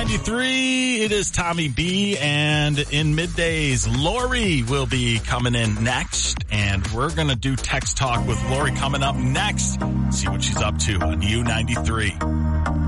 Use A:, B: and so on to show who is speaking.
A: U93, it is Tommy B, and in middays, Lori will be coming in next, and we're going to do text talk with Lori coming up next. See what she's up to on U93.